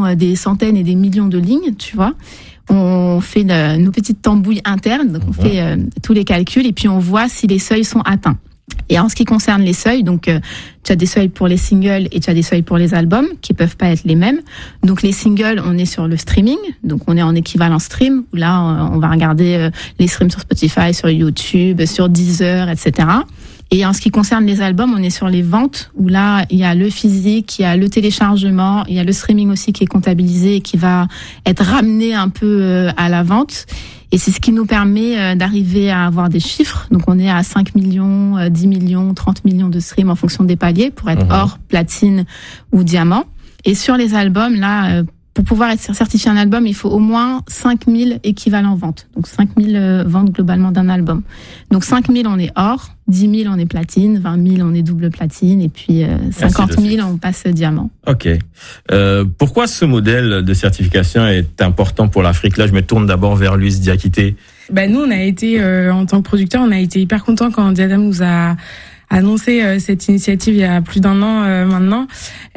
ont des centaines et des millions de lignes, tu vois. On fait nos petites tambouilles internes, donc on fait tous les calculs et puis on voit si les seuils sont atteints. Et en ce qui concerne les seuils, donc tu as des seuils pour les singles et tu as des seuils pour les albums qui peuvent pas être les mêmes. Donc les singles, on est sur le streaming, donc on est en équivalent stream où là on va regarder les streams sur Spotify, sur YouTube, sur Deezer, etc. Et en ce qui concerne les albums, on est sur les ventes où là il y a le physique, il y a le téléchargement, il y a le streaming aussi qui est comptabilisé et qui va être ramené un peu à la vente. Et c'est ce qui nous permet d'arriver à avoir des chiffres. Donc on est à 5 millions, 10 millions, 30 millions de streams en fonction des paliers pour être or, platine ou diamant. Et sur les albums, là, pour pouvoir être certifié un album, il faut au moins 5000 équivalents ventes. Donc 5000 ventes globalement d'un album. Donc 5000 on est or, 10 000 on est platine, 20 000 on est double platine et puis 50 000 on passe diamant. Ok. Pourquoi ce modèle de certification est important pour l'Afrique? Là, je me tourne d'abord vers Louise Diakité. Nous, on a été, en tant que producteur, on a été hyper contents quand Diadem nous a annoncé cette initiative il y a plus d'1 an maintenant.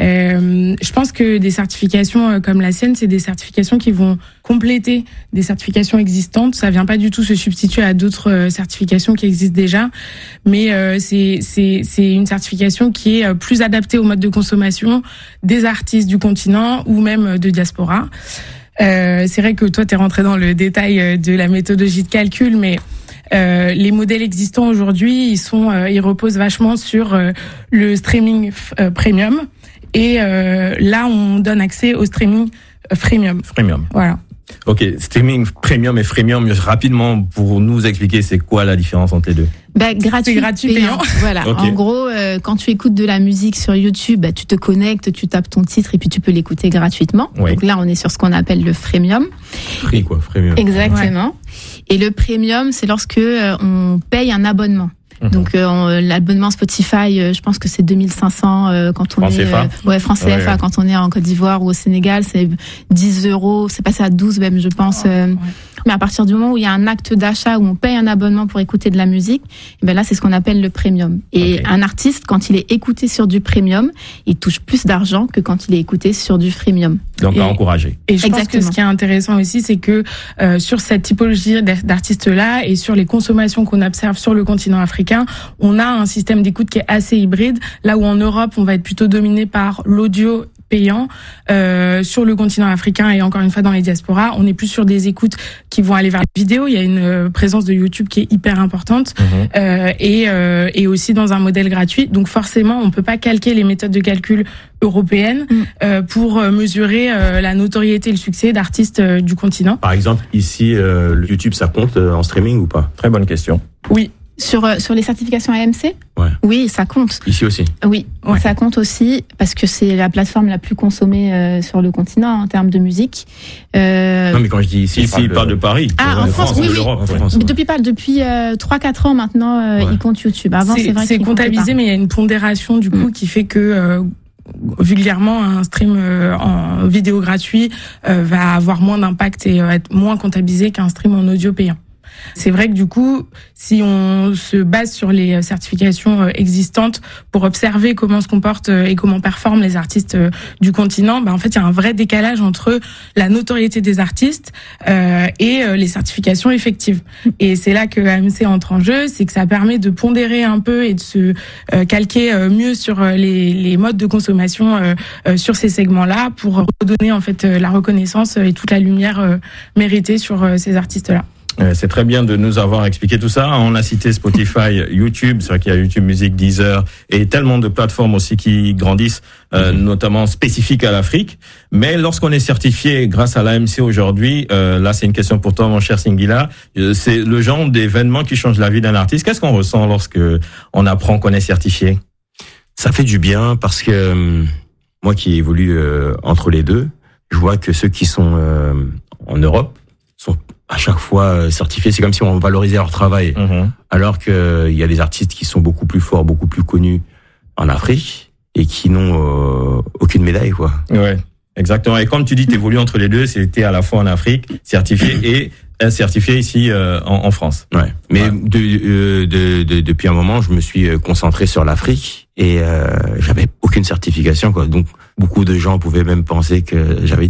Je pense que des certifications comme la sienne, c'est des certifications qui vont compléter des certifications existantes. Ça vient pas du tout se substituer à d'autres certifications qui existent déjà, mais c'est une certification qui est plus adaptée au mode de consommation des artistes du continent ou même de diaspora. C'est vrai que toi, t'es rentré dans le détail de la méthodologie de calcul, mais les modèles existants aujourd'hui, ils reposent vachement sur le streaming premium et là on donne accès au streaming freemium. Voilà. Ok, streaming premium et freemium, rapidement pour nous expliquer c'est quoi la différence entre les deux. Gratuit, payant. Voilà. Okay. En gros, quand tu écoutes de la musique sur YouTube, tu te connectes, tu tapes ton titre et puis tu peux l'écouter gratuitement. Oui. Donc là, on est sur ce qu'on appelle le freemium. Freemium. Exactement. Ouais. Et le premium, c'est lorsque on paye un abonnement. Donc l'abonnement Spotify, je pense que c'est 2500 quand on est franc CFA quand on est en Côte d'Ivoire ou au Sénégal, c'est 10 €, c'est passé à 12 même je pense. Mais à partir du moment où il y a un acte d'achat où on paye un abonnement pour écouter de la musique, et là c'est ce qu'on appelle le premium. Et un artiste quand il est écouté sur du premium, il touche plus d'argent que quand il est écouté sur du freemium. Donc à encourager. Et je pense que ce qui est intéressant aussi, c'est que sur cette typologie d'artistes-là et sur les consommations qu'on observe sur le continent africain, on a un système d'écoute qui est assez hybride. Là où en Europe, on va être plutôt dominé par l'audio payant, sur le continent africain et encore une fois dans les diasporas, on est plus sur des écoutes qui vont aller vers les vidéos. Il y a une présence de YouTube qui est hyper importante et aussi dans un modèle gratuit. Donc forcément, on peut pas calquer les méthodes de calcul européennes pour mesurer la notoriété et le succès d'artistes du continent. Par exemple, ici, YouTube, ça compte en streaming ou pas? Très bonne question. Oui. Sur les certifications AMC? Ouais. Oui, ça compte. Ici aussi? Oui, ça compte aussi parce que c'est la plateforme la plus consommée sur le continent en termes de musique. Non, mais quand je dis ici, il parle de Paris. Ah, en France, oui. En France, depuis 3-4 ans maintenant, il compte YouTube. Avant, c'est vrai c'est comptabilisé, mais il y a une pondération du coup qui fait que vulgairement un stream en vidéo gratuit va avoir moins d'impact et être moins comptabilisé qu'un stream en audio payant. C'est vrai que du coup, si on se base sur les certifications existantes pour observer comment se comportent et comment performent les artistes du continent, en fait, il y a un vrai décalage entre la notoriété des artistes et les certifications effectives. Et c'est là que AMC entre en jeu, c'est que ça permet de pondérer un peu et de se calquer mieux sur les modes de consommation sur ces segments-là pour redonner en fait la reconnaissance et toute la lumière méritée sur ces artistes-là. C'est très bien de nous avoir expliqué tout ça. On a cité Spotify, YouTube, c'est vrai qu'il y a YouTube Music, Deezer et tellement de plateformes aussi qui grandissent, notamment spécifiques à l'Afrique. Mais lorsqu'on est certifié grâce à l'AMC aujourd'hui, là c'est une question pour toi mon cher Singila, c'est le genre d'événement qui change la vie d'un artiste. Qu'est-ce qu'on ressent lorsque on apprend qu'on est certifié? Ça fait du bien parce que moi qui évolue entre les deux, je vois que ceux qui sont en Europe sont à chaque fois certifiés. C'est comme si on valorisait leur travail. Alors que il y a des artistes qui sont beaucoup plus forts, beaucoup plus connus en Afrique et qui n'ont aucune médaille, quoi. Ouais, exactement. Et comme tu dis, t'évolues entre les deux, c'était à la fois en Afrique, certifié et certifié ici en France. Ouais. Mais depuis un moment, je me suis concentré sur l'Afrique et j'avais aucune certification, quoi. Donc beaucoup de gens pouvaient même penser que j'avais